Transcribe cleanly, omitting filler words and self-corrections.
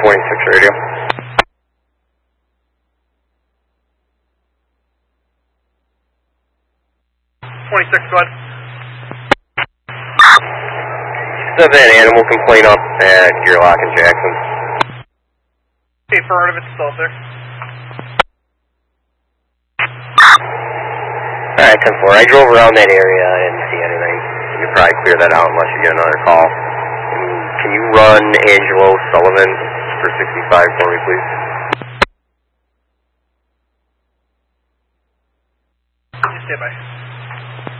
26 radio. 26, go ahead. 7 animal complaint up at Gearlock and Jackson. Okay, affirmative, it's still up there. Alright, 10-4. I drove around that area, I didn't see anything. You could probably clear that out unless you get another call. Can you run Angelo Sullivan for 65 for me, please? Stand by.